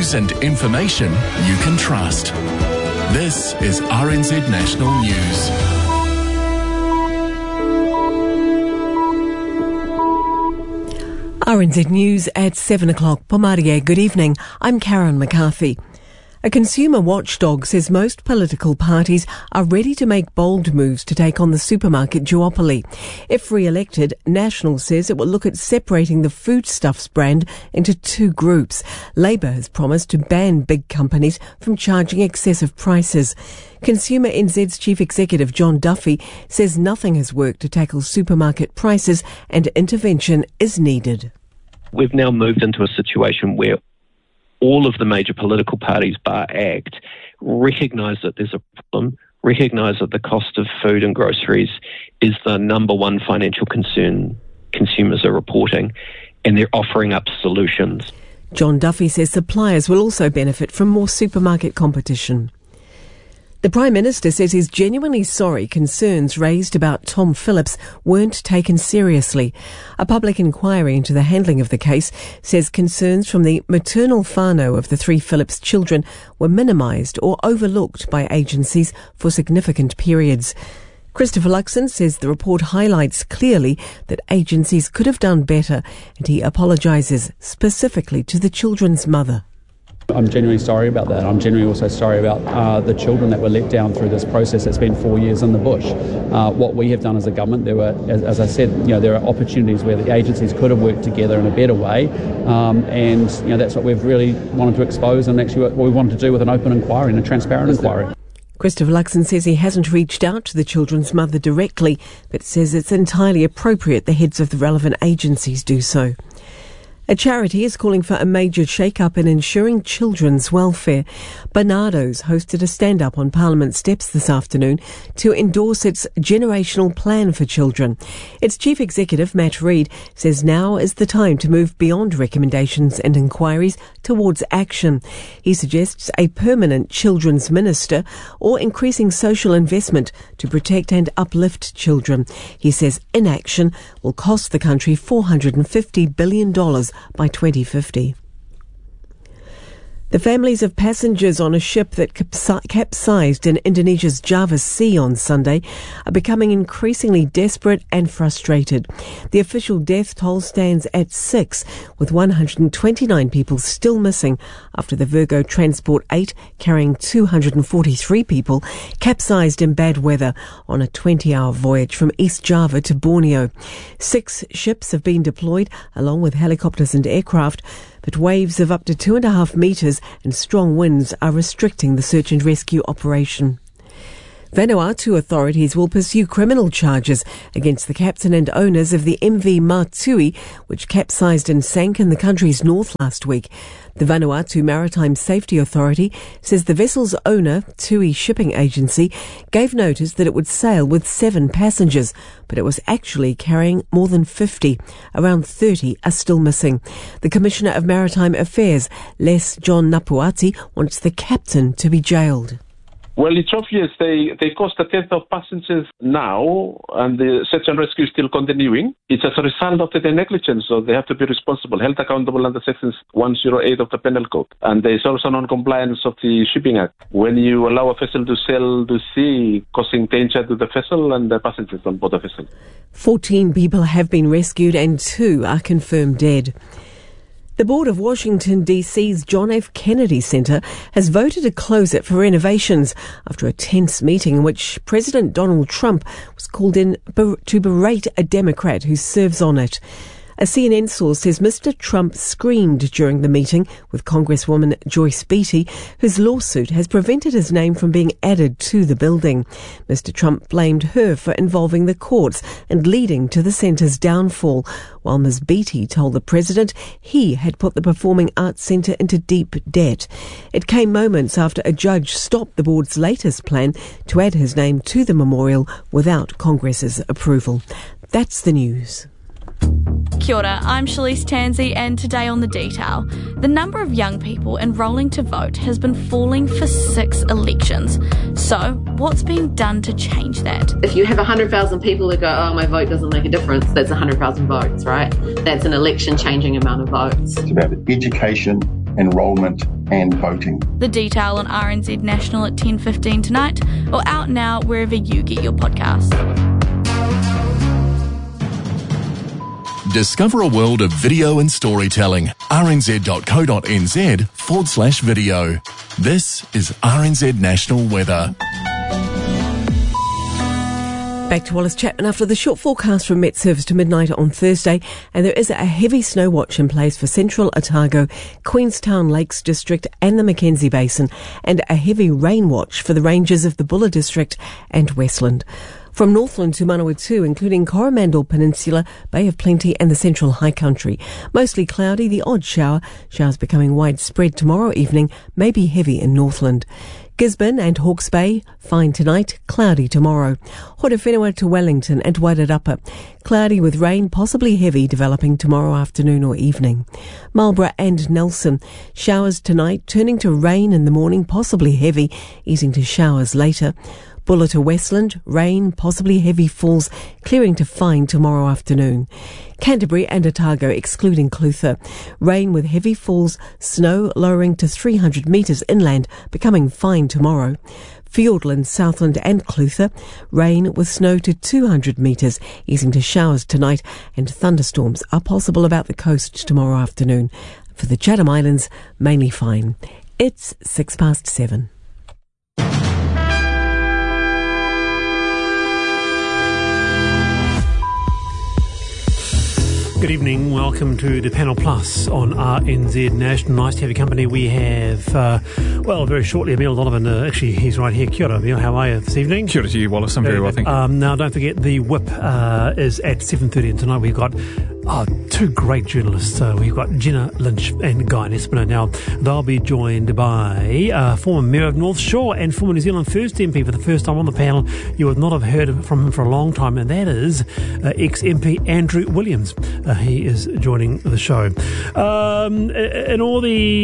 News and information you can trust. This is RNZ National News. RNZ News at 7 o'clock. Pomaria, good evening. I'm Karen McCarthy. A consumer watchdog says most political parties are ready to make bold moves to take on the supermarket duopoly. If re-elected, National says it will look at separating the Foodstuffs brand into two groups. Labour has promised to ban big companies from charging excessive prices. Consumer NZ's Chief Executive John Duffy says nothing has worked to tackle supermarket prices and intervention is needed. We've now moved into a situation where all of the major political parties, bar ACT, recognise that there's a problem, recognise that the cost of food and groceries is the number one financial concern consumers are reporting, and they're offering up solutions. John Duffy says suppliers will also benefit from more supermarket competition. The Prime Minister says he's genuinely sorry concerns raised about Tom Phillips weren't taken seriously. A public inquiry into the handling of the case says concerns from the maternal whānau of the three Phillips children were minimised or overlooked by agencies for significant periods. Christopher Luxon says the report highlights clearly that agencies could have done better, and he apologises specifically to the children's mother. I'm genuinely sorry about that. I'm genuinely also sorry about the children that were let down through this process that's been 4 years in the bush. What we have done as a government, there were, as I said, there are opportunities where the agencies could have worked together in a better way, and that's what we've really wanted to expose, and actually what we wanted to do with an open inquiry and a transparent inquiry. Christopher Luxon says he hasn't reached out to the children's mother directly, but says it's entirely appropriate the heads of the relevant agencies do so. A charity is calling for a major shake-up in ensuring children's welfare. Barnardo's hosted a stand-up on Parliament steps this afternoon to endorse its generational plan for children. Its chief executive, Matt Reid, says now is the time to move beyond recommendations and inquiries towards action. He suggests a permanent children's minister or increasing social investment to protect and uplift children. He says inaction will cost the country $450 billion by 2050. The families of passengers on a ship that capsized in Indonesia's Java Sea on Sunday are becoming increasingly desperate and frustrated. The official death toll stands at 6, with 129 people still missing after the Virgo Transport 8, carrying 243 people, capsized in bad weather on a 20-hour voyage from East Java to Borneo. 6 ships have been deployed, along with helicopters and aircraft, but waves of up to 2.5 metres and strong winds are restricting the search and rescue operation. Vanuatu authorities will pursue criminal charges against the captain and owners of the MV Matui, which capsized and sank in the country's north last week. The Vanuatu Maritime Safety Authority says the vessel's owner, Tui Shipping Agency, gave notice that it would sail with 7 passengers, but it was actually carrying more than 50. Around 30 are still missing. The Commissioner of Maritime Affairs, Les John Napuati, wants the captain to be jailed. Well, it's obvious they cost a tenth of passengers now, and the search and rescue is still continuing. It's as a result of their negligence, so they have to be responsible, held accountable under Section 108 of the Penal Code. And there's also non-compliance of the Shipping Act. When you allow a vessel to sail to sea, causing danger to the vessel and the passengers on board the vessel. 14 people have been rescued and 2 are confirmed dead. The board of Washington, D.C.'s John F. Kennedy Center has voted to close it for renovations after a tense meeting in which President Donald Trump was called in to berate a Democrat who serves on it. A CNN source says Mr. Trump screamed during the meeting with Congresswoman Joyce Beatty, whose lawsuit has prevented his name from being added to the building. Mr. Trump blamed her for involving the courts and leading to the centre's downfall, while Ms. Beatty told the president he had put the Performing Arts Centre into deep debt. It came moments after a judge stopped the board's latest plan to add his name to the memorial without Congress's approval. That's the news. Kia ora, I'm Shalise Tansey, and today on The Detail, the number of young people enrolling to vote has been falling for 6 elections. So, what's being done to change that? If you have 100,000 people that go, oh, my vote doesn't make a difference, that's 100,000 votes, right? That's an election-changing amount of votes. It's about education enrolment and voting. The Detail on RNZ National at 10:15 tonight, or out now wherever you get your podcasts. Discover a world of video and storytelling. rnz.co.nz/video. This is RNZ National Weather. Back to Wallace Chapman after the short forecast from Met Service to midnight on Thursday, and there is a heavy snow watch in place for central Otago, Queenstown Lakes District and the Mackenzie Basin, and a heavy rain watch for the ranges of the Bulla District and Westland. From Northland to Manawatu, including Coromandel Peninsula, Bay of Plenty and the Central High Country. Mostly cloudy, the odd shower. Showers becoming widespread tomorrow evening, may be heavy in Northland. Gisborne and Hawke's Bay, fine tonight, cloudy tomorrow. Horowhenua to Wellington and Wairarapa, cloudy with rain, possibly heavy, developing tomorrow afternoon or evening. Marlborough and Nelson, showers tonight, turning to rain in the morning, possibly heavy, easing to showers later. Bulla to Westland, rain, possibly heavy falls, clearing to fine tomorrow afternoon. Canterbury and Otago, excluding Clutha, rain with heavy falls, snow lowering to 300 metres inland, becoming fine tomorrow. Fiordland, Southland and Clutha, rain with snow to 200 metres, easing to showers tonight, and thunderstorms are possible about the coast tomorrow afternoon. For the Chatham Islands, mainly fine. It's 7:06. Good evening, welcome to the Panel Plus on RNZ National. Nice to have your company. We have, very shortly, Emile Donovan. Actually, he's right here. Kia ora, Emile. How are you this evening? Kia ora to you, Wallace. I'm very well, thank you. Now, don't forget, the Whip is at 7:30, and tonight we've got two great journalists. We've got Jenna Lynch and Guy Nespino. Now, they'll be joined by former Mayor of North Shore and former New Zealand First MP for the first time on the panel. You would not have heard from him for a long time, and that is ex-MP Andrew Williams. He is joining the show. And all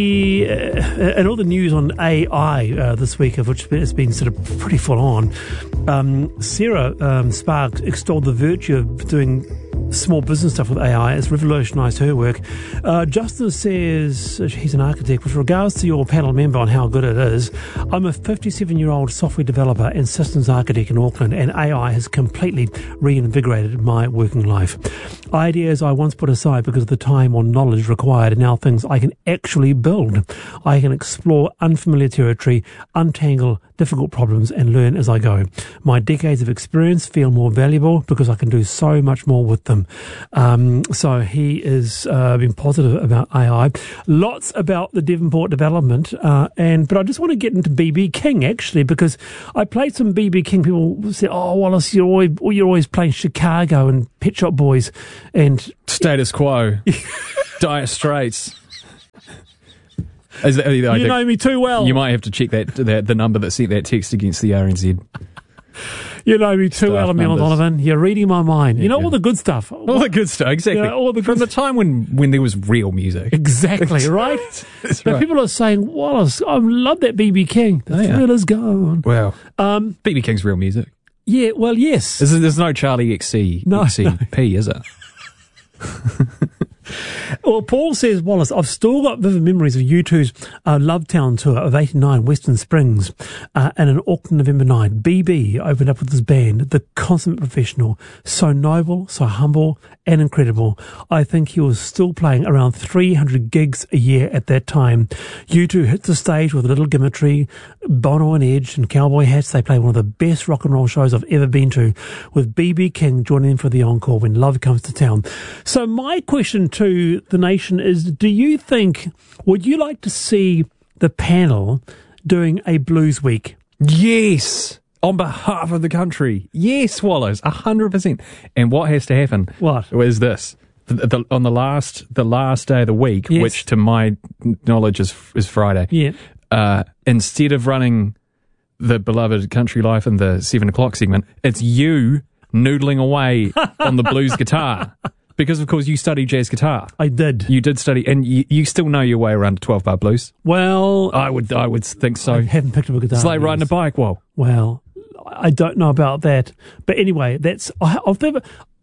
the news on AI this week, of which has been sort of pretty full on. Sarah Sparks extolled the virtue of doing small business stuff with AI. It's revolutionised her work. Justin says, he's an architect, with regards to your panel member on how good it is, I'm a 57-year-old software developer and systems architect in Auckland, and AI has completely reinvigorated my working life. Ideas I once put aside because of the time or knowledge required are now things I can actually build. I can explore unfamiliar territory, untangle difficult problems and learn as I go. My decades of experience feel more valuable because I can do so much more with them. So he is been positive about AI. Lots about the Devonport development, but I just want to get into BB King actually, because I played some BB King. People said, "Oh, Wallace, you're always playing Chicago and Pet Shop Boys and Status Quo, Dire Straits." You know me too well. You might have to check the number that sent that text against the RNZ. You know me too well, Emile Donovan. You're reading my mind. You know all the good stuff. All the good stuff, exactly. You know, from the time when there was real music. Exactly, right? That's now, right. people are saying, Wallace, I love that BB King. The thrill is gone. Well, BB King's real music. Yeah, well, yes. There's no Charlie XCP, is it? Well, Paul says, Wallace, I've still got vivid memories of U2's Love Town tour of 89 Western Springs and an Auckland November night. BB opened up with his band, The Consummate Professional. So noble, so humble and incredible. I think he was still playing around 300 gigs a year at that time. U2 hit the stage with Little Gimmetry, Bono and Edge and cowboy hats. They played one of the best rock and roll shows I've ever been to, with BB King joining them for the encore when Love Comes to Town. So my question to the nation is, would you like to see the panel doing a blues week? Yes, on behalf of the country. Yes, Wallace, 100%. And what has to happen? What is this? On the last day of the week, yes, which to my knowledge is Friday. Yeah. Instead of running the beloved Country Life in the 7 o'clock segment, it's you noodling away on the blues guitar. Because, of course, you studied jazz guitar. I did. You did study, and you still know your way around 12-bar blues. Well, I would think so. I haven't picked up a guitar. It's like riding a bike. Well, I don't know about that. But anyway,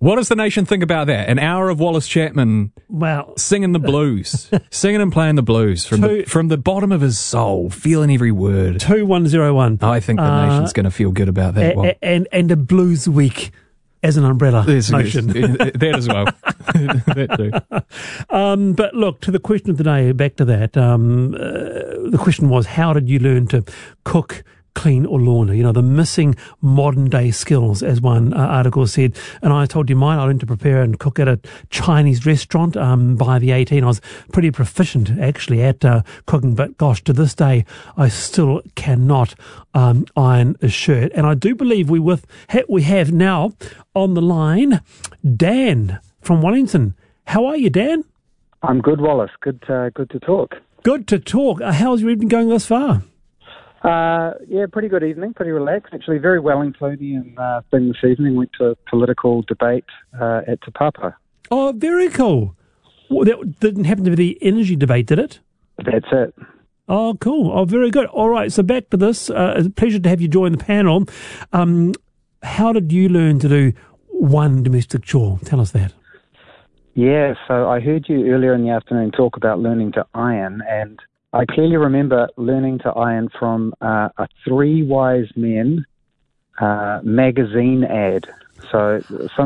What does the nation think about that? An hour of Wallace Chapman singing the blues, singing and playing the blues from the bottom of his soul, feeling every word. 2101. I think the nation's going to feel good about that. And a blues week as an umbrella notion. That as well. That too. But look, to the question of the day, back to that. The question was, how did you learn to cook, clean or launder? You know, the missing modern day skills, as one article said. And I told you mine. I learned to prepare and cook at a Chinese restaurant by the 18. I was pretty proficient actually at cooking, but gosh, to this day I still cannot iron a shirt. And I do believe we have now on the line Dan from Wellington. How are you, Dan? I'm good, Wallace. Good to talk. Good to talk. How's your evening going thus far? Yeah, pretty good evening, pretty relaxed. Actually, very Wellingtonian thing this evening. Went to a political debate at Te Papa. Oh, very cool. Well, that didn't happen to be the energy debate, did it? That's it. Oh, cool. Oh, very good. All right, so back to this. It's a pleasure to have you join the panel. How did you learn to do one domestic chore? Tell us that. Yeah, so I heard you earlier in the afternoon talk about learning to iron, and I clearly remember learning to iron from a Three Wise Men magazine ad. So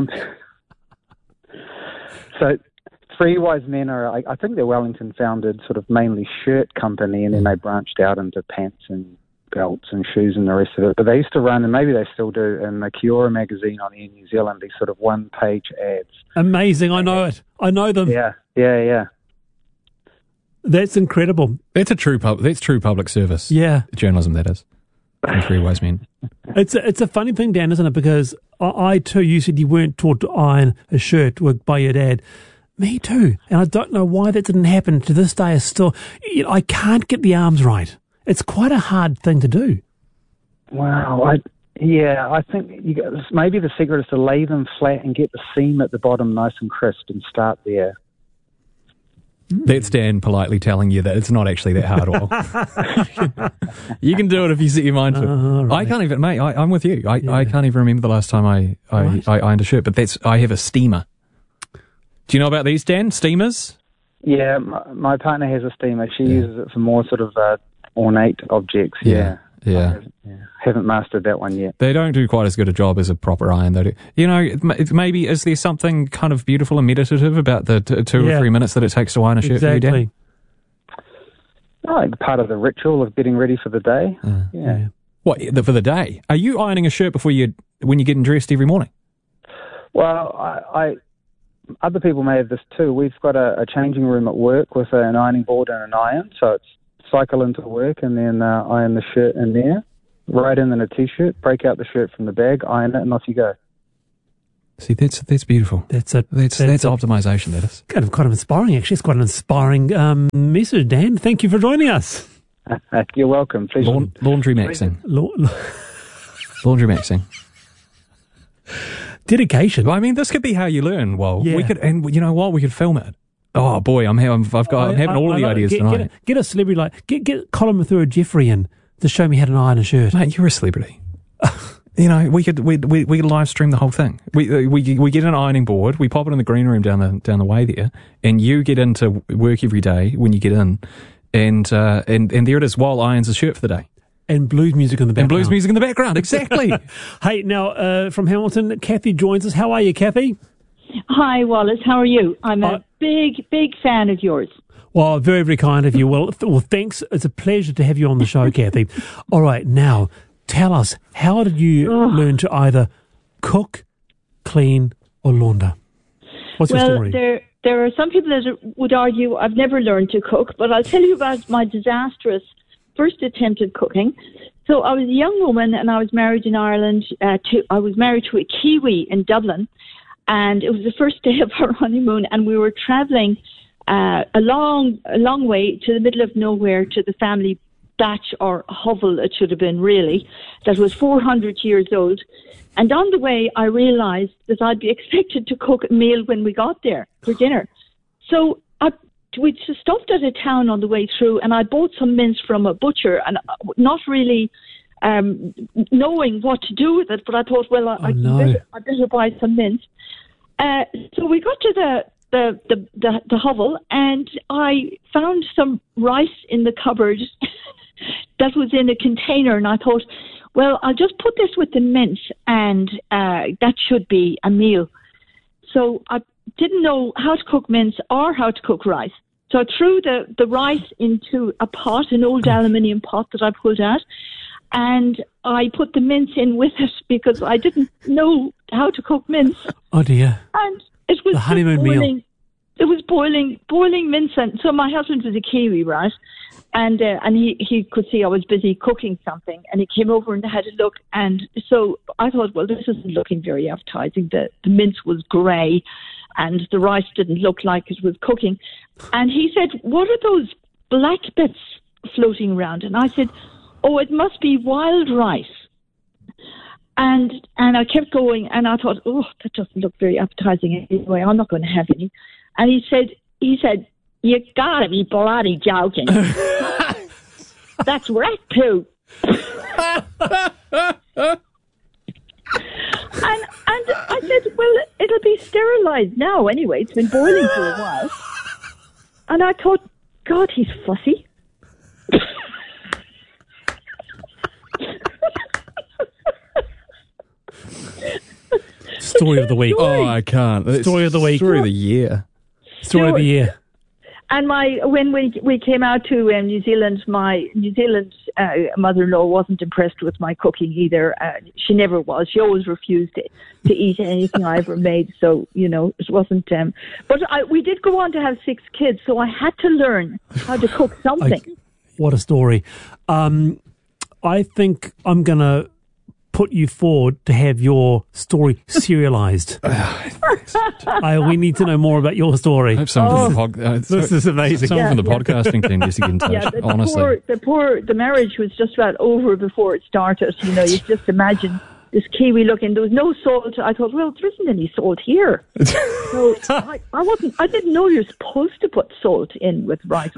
Three Wise Men are, I think they're Wellington-founded sort of mainly shirt company, and then they branched out into pants and belts and shoes and the rest of it. But they used to run, and maybe they still do, in the Kia Ora magazine on Air New Zealand, these sort of one-page ads. Amazing. I know it. I know them. Yeah. That's incredible. That's true public service. Yeah. Journalism, that is. And Three Wise Men. It's a funny thing, Dan, isn't it? Because I too, you said you weren't taught to iron a shirt by your dad. Me too. And I don't know why that didn't happen. To this day, I can't get the arms right. It's quite a hard thing to do. Wow. I think maybe the secret is to lay them flat and get the seam at the bottom nice and crisp and start there. That's Dan politely telling you that it's not actually that hard at all. You can do it if you set your mind to it. Right. I can't even, mate, I'm with you. I can't even remember the last time I ironed a shirt, but I have a steamer. Do you know about these, Dan? Steamers? Yeah, my partner has a steamer. She uses it for more sort of ornate objects. Yeah. Haven't mastered that one yet. They don't do quite as good a job as a proper iron, though. You know, maybe is there something kind of beautiful and meditative about the 2 or 3 minutes that it takes to iron a shirt for you, Dan? Part of the ritual of getting ready for the day. Yeah. What, for the day? Are you ironing a shirt when you're getting dressed every morning? Well, other people may have this too. We've got a changing room at work with an ironing board and an iron, so it's cycle into work and then iron the shirt in there, right in a T-shirt, break out the shirt from the bag, iron it, and off you go. See, that's beautiful. That's optimization, that is. Kind of inspiring, actually. It's quite an inspiring message, Dan. Thank you for joining us. You're welcome. Please. Laundry maxing. Laundry maxing. Dedication. Well, I mean, this could be how you learn. Well, we could, and you know what? We could film it. Oh boy, I'm having all of the ideas tonight. Get a celebrity get Colin Mathura-Jeffrey in to show me how to iron a shirt. Mate, you're a celebrity. You know, we could live stream the whole thing. We get an ironing board, we pop it in the green room down the way there, and you get into work every day when you get in, and there it is while irons a shirt for the day. And blues music in the background. Exactly. Hey, now from Hamilton, Kathy joins us. How are you, Kathy? Hi, Wallace. How are you? I'm a big fan of yours. Well, very, very kind of you. Well, thanks. It's a pleasure to have you on the show, Kathy. All right, now, tell us, how did you learn to either cook, clean, or launder? What's your story? There are some people that would argue I've never learned to cook, but I'll tell you about my disastrous first attempt at cooking. So I was a young woman, and I was married in Ireland. I was married to a Kiwi in Dublin. And it was the first day of our honeymoon, and we were travelling a long way to the middle of nowhere to the family thatch or hovel, it should have been really, that was 400 years old. And on the way, I realised that I'd be expected to cook a meal when we got there for dinner. So we stopped at a town on the way through, and I bought some mince from a butcher, and not really knowing what to do with it, but I thought, well, I better buy some mince. So we got to the hovel, and I found some rice in the cupboard that was in a container, and I thought, well, I'll just put this with the mince, and that should be a meal. So I didn't know how to cook mince or how to cook rice. So I threw the rice into a pot, an old aluminium pot that I pulled out, and I put the mince in with it because I didn't know how to cook mince. Oh dear! And it was the honeymoon meal. It was boiling mince, and so my husband was a Kiwi, right? And he could see I was busy cooking something, and he came over and had a look. And so I thought, well, this isn't looking very appetizing. The mince was grey, and the rice didn't look like it was cooking. And he said, "What are those black bits floating around?" And I said, "Oh, it must be wild rice." And I kept going, and I thought, "Oh, that doesn't look very appetizing anyway. I'm not going to have any." And he said, "You gotta be bloody joking." That's rat poo. And I said, "Well, it'll be sterilized now anyway. It's been boiling for a while." And I thought, God, he's fussy. Story of the week. Oh, I can't. Story of the week. Story of the year. Story of the year. And when we came out to New Zealand, my New Zealand mother-in-law wasn't impressed with my cooking either. She never was. She always refused to eat anything I ever made. So, it wasn't... but we did go on to have 6 kids, so I had to learn how to cook something. What a story. I think I'm going to put you forward to have your story serialized. We need to know more about your story. I hope someone this is amazing. Someone from the podcasting team just to get in touch, honestly. The marriage was just about over before it started. You just imagine this Kiwi looking, there was no salt. I thought, well, there isn't any salt here. So I didn't know you're supposed to put salt in with rice.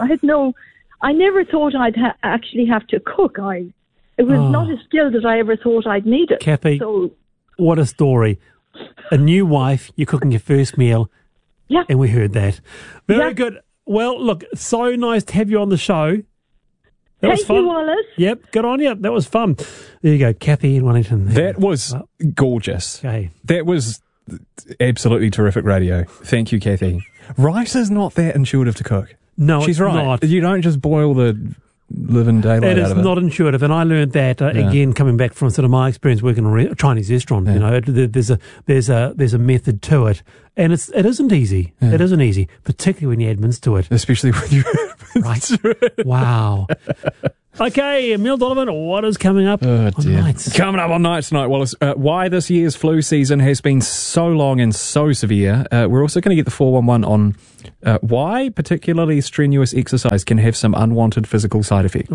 I never thought I'd actually have to cook. It was not a skill that I ever thought I'd need it. Kathy, what a story. A new wife, you're cooking your first meal. Yeah. And we heard that. Very good. Well, look, so nice to have you on the show. That was fun. Thank you, Wallace. Yep, good on you. That was fun. There you go, Kathy in Wellington. That was gorgeous. Okay. That was absolutely terrific radio. Thank you, Kathy. Rice is not that intuitive to cook. No, she's it's right. not. You don't just boil the living daylight out of it. It is not intuitive, and I learned that again coming back from sort of my experience working in a Chinese restaurant. Yeah. There's a method to it, and it isn't easy. Yeah. It isn't easy, particularly when you add mince to it, especially when you right. Wow. Okay, Emil Donovan, what is coming up on Nights? Coming up on Nights tonight, Wallace, why this year's flu season has been so long and so severe. We're also going to get the 411 on why particularly strenuous exercise can have some unwanted physical side effects.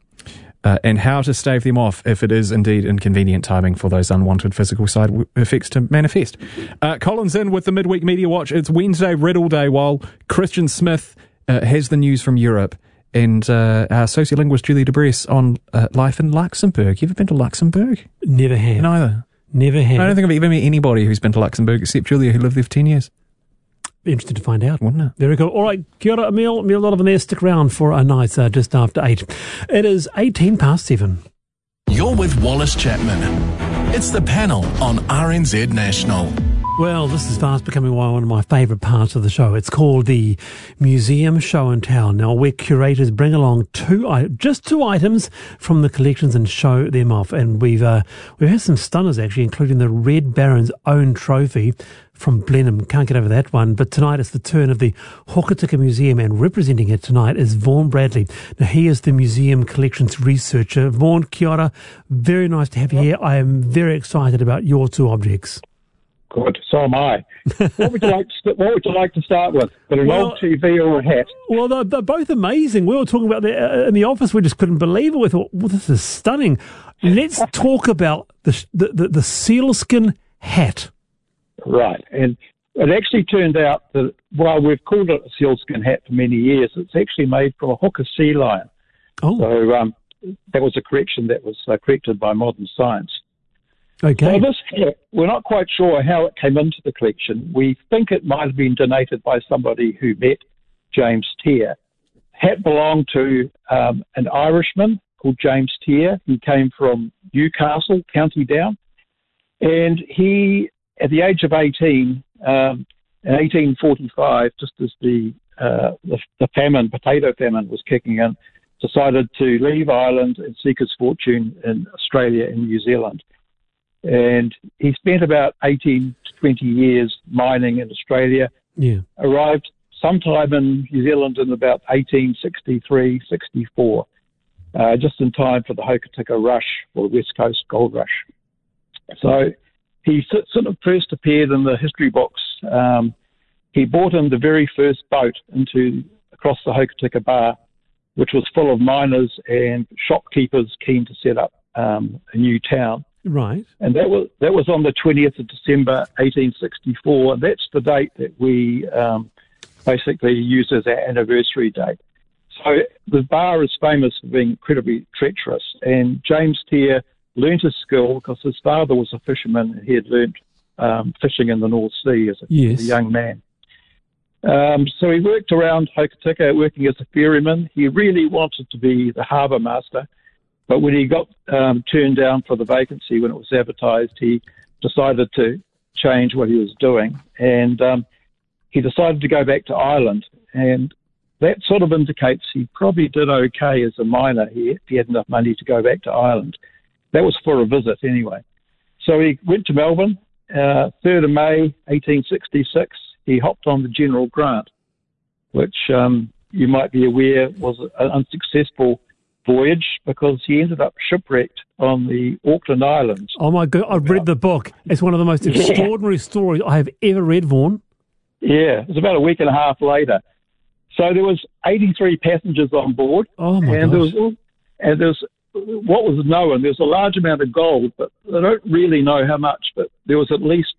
And how to stave them off if it is indeed inconvenient timing for those unwanted physical side effects to manifest. Colin's in with the Midweek Media Watch. It's Wednesday Riddle Day while Christian Smith has the news from Europe. And our sociolinguist Julie Debris on life in Luxembourg. You ever been to Luxembourg? Never have. Neither. Never have. I don't think I've ever met anybody who's been to Luxembourg except Julia, who lived there for 10 years. Be interested to find out. Wouldn't it? There we go. All right, kia ora, Emil Donovan there. Stick around for a night just after 8. It is 7:18. You're with Wallace Chapman. It's the panel on RNZ National. Well, this is fast becoming one of my favourite parts of the show. It's called the Museum Show and Tell. Now, where curators bring along just two items from the collections and show them off. And we've had some stunners, actually, including the Red Baron's own trophy from Blenheim. Can't get over that one. But tonight it's the turn of the Hokitika Museum, and representing it tonight is Vaughan Bradley. Now, he is the museum collections researcher. Vaughan, kia ora. Very nice to have you here. I am very excited about your two objects. Good, so am I. What would you like to start with? An old TV or a hat? Well, they're both amazing. We were talking about in the office. We just couldn't believe it. We thought, well, this is stunning. Let's talk about the sealskin hat. Right, and it actually turned out that while we've called it a sealskin hat for many years, it's actually made from a hooker sea lion. Oh, so that was a correction that was corrected by modern science. Okay. So this hat, we're not quite sure how it came into the collection. We think it might have been donated by somebody who met James Teare. Hat belonged to an Irishman called James Teare. He came from Newcastle, County Down. And he, at the age of 18, in 1845, just as the potato famine was kicking in, decided to leave Ireland and seek his fortune in Australia and New Zealand. And he spent about 18 to 20 years mining in Australia. Yeah. Arrived sometime in New Zealand in about 1863, 64, just in time for the Hokitika Rush, or the West Coast Gold Rush. So he sort of first appeared in the history books. He brought in the very first boat across the Hokitika Bar, which was full of miners and shopkeepers keen to set up a new town. Right. And that was on the 20th of December, 1864. And that's the date that we basically use as our anniversary date. So the bar is famous for being incredibly treacherous. And James Teare learnt his skill because his father was a fisherman and he had learnt fishing in the North Sea as a young man. So he worked around Hokitika, working as a ferryman. He really wanted to be the harbour master, but when he got turned down for the vacancy when it was advertised, he decided to change what he was doing, and he decided to go back to Ireland. And that sort of indicates he probably did okay as a miner here if he had enough money to go back to Ireland. That was for a visit anyway. So he went to Melbourne, 3rd of May, 1866. He hopped on the General Grant, which you might be aware was an unsuccessful voyage because he ended up shipwrecked on the Auckland Islands. Oh my God, I've read the book. It's one of the most extraordinary stories I have ever read, Vaughan. Yeah, it was about a week and a half later. So there was 83 passengers on board. Oh my and gosh. There was what was known, there's a large amount of gold, but they don't really know how much, but there was at least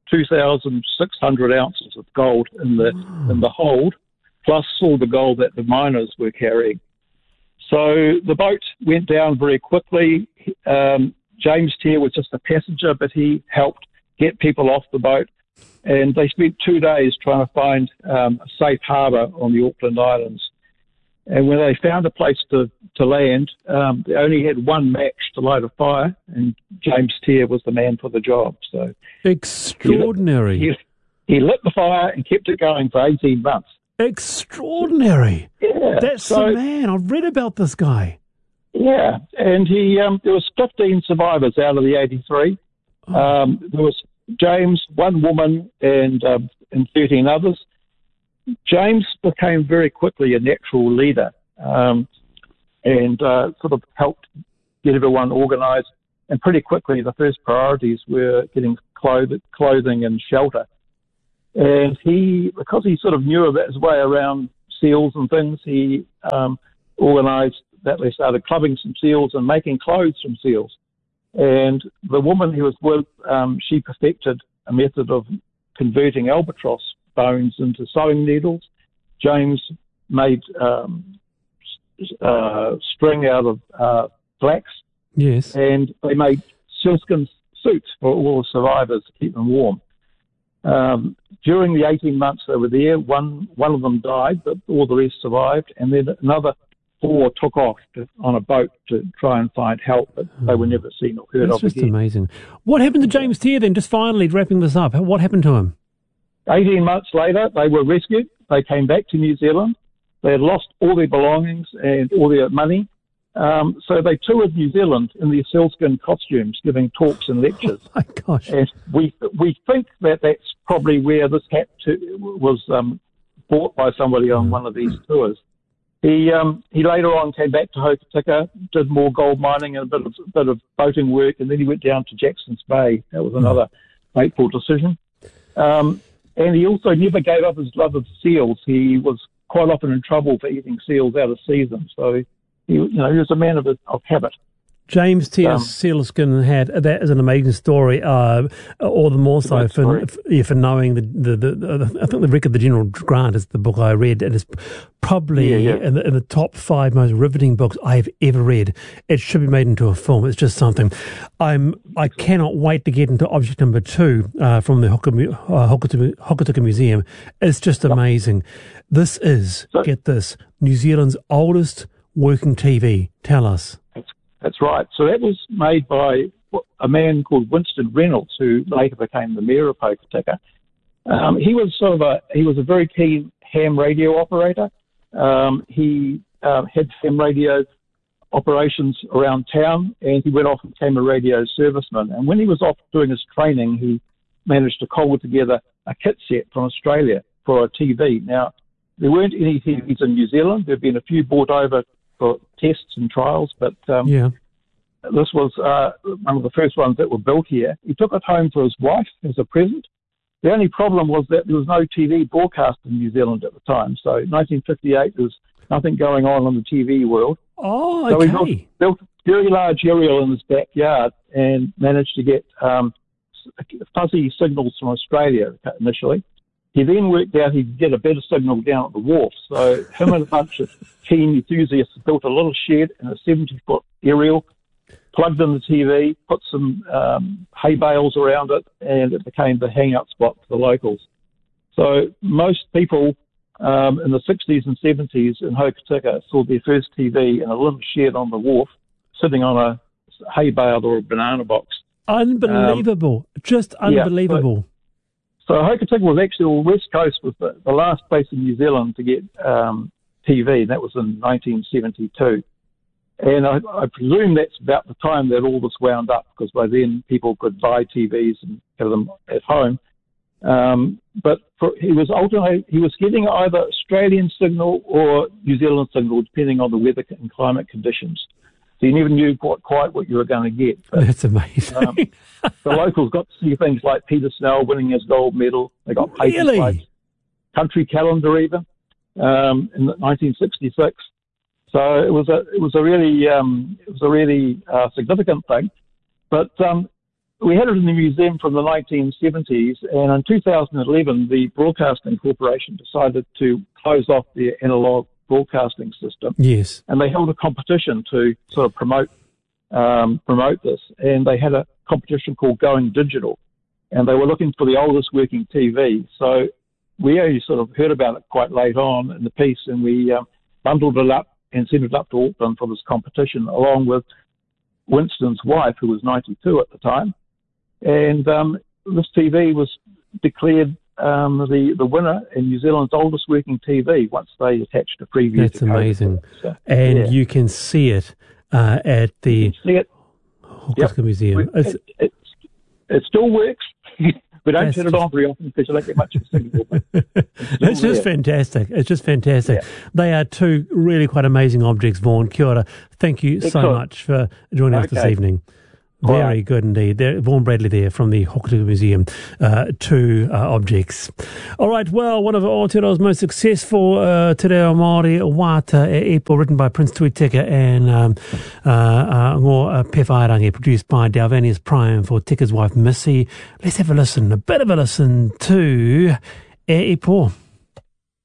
2,600 ounces of gold in the hold, plus all the gold that the miners were carrying. So the boat went down very quickly. James Teare was just a passenger, but he helped get people off the boat. And they spent 2 days trying to find a safe harbour on the Auckland Islands. And when they found a place to land, they only had one match to light a fire, and James Teare was the man for the job. So extraordinary. He lit the fire and kept it going for 18 months. Extraordinary. Yeah. That's the man. I've read about this guy. Yeah, and there was 15 survivors out of the 83. There was James, one woman, and 13 others. James became very quickly a natural leader and sort of helped get everyone organised. And pretty quickly, the first priorities were getting clothing and shelter. And because he sort of knew his way around seals and things, he organised that they started clubbing some seals and making clothes from seals. And the woman he was with, she perfected a method of converting albatross bones into sewing needles. James made string out of flax. Yes. And they made sealskin suits for all the survivors to keep them warm. During the 18 months they were there, one of them died, but all the rest survived. And then another 4 took off on a boat to try and find help, but they were never seen or heard of again. That's just amazing. What happened to James Teare then, just finally wrapping this up? What happened to him? 18 months later, they were rescued. They came back to New Zealand. They had lost all their belongings and all their money. So they toured New Zealand in their sealskin costumes, giving talks and lectures. Oh my gosh. And we think that that's probably where this hat was bought by somebody on one of these tours. He later on came back to Hokitika, did more gold mining and a bit of boating work, and then he went down to Jackson's Bay. That was another fateful decision. And he also never gave up his love of seals. He was quite often in trouble for eating seals out of season. So he was a man of habit. James T.S. Sealiskin had that is an amazing story. All the more so for knowing the I think the Wreck of the General Grant is the book I read, and it's probably in the top 5 most riveting books I've ever read. It should be made into a film. It's just something. I cannot wait to get into object number 2 from the Hokitika Museum. It's just amazing. This is, get this, New Zealand's oldest working TV. Tell us. That's right. So that was made by a man called Winston Reynolds, who later became the mayor of Hokitika. He was a very keen ham radio operator. He had ham radio operations around town, and he went off and became a radio serviceman. And when he was off doing his training, he managed to cobble together a kit set from Australia for a TV. Now, there weren't any TVs in New Zealand. There have been a few brought over for tests and trials, but this was one of the first ones that were built here. He took it home for his wife as a present. The only problem was that there was no TV broadcast in New Zealand at the time. So in 1958, there was nothing going on in the TV world. Oh, okay. So he built a very large aerial in his backyard and managed to get fuzzy signals from Australia initially. He then worked out he'd get a better signal down at the wharf. So him and a bunch of keen enthusiasts built a little shed and a 70-foot aerial, plugged in the TV, put some hay bales around it, and it became the hangout spot for the locals. So most people in the 60s and 70s in Hokitika saw their first TV in a little shed on the wharf, sitting on a hay bale or a banana box. Unbelievable. Just unbelievable. Yeah, so Hokitika was actually, the West Coast was the last place in New Zealand to get TV, and that was in 1972. And I presume that's about the time that all this wound up, because by then people could buy TVs and have them at home. But he was getting either Australian signal or New Zealand signal, depending on the weather and climate conditions. So you never knew quite what you were going to get. But, that's amazing. The locals got to see things like Peter Snell winning his gold medal. They got paper plates, country calendar even, in 1966. So it was a really significant thing. But we had it in the museum from the 1970s, and in 2011, the Broadcasting Corporation decided to close off their analogue broadcasting system. Yes. And they held a competition to sort of promote this, and they had a competition called Going Digital, and they were looking for the oldest working TV. So we only sort of heard about it quite late on in the piece, and we bundled it up and sent it up to Auckland for this competition, along with Winston's wife, who was 92 at the time. And this TV was declared the winner in New Zealand's oldest working TV once they attached a preview. That's amazing. So, and you can see it at the Hokitika Museum. It still works. We don't turn it on very often because you don't get much of a signal. It's just fantastic. It's just fantastic. Yeah. They are two really quite amazing objects, Vaughan. Kia ora. Thank you so much for joining us this evening. Very good indeed. Vaughan Bradley there from the Hokitika Museum, two objects. All right, well, one of Aotearoa's most successful Te Reo Māori Wāta e Epo, written by Prince Tuiteka, and Ngō Pewhairangi, produced by Dalvanius Prime for Teka's wife Missy. Let's have a bit of a listen to E Epo.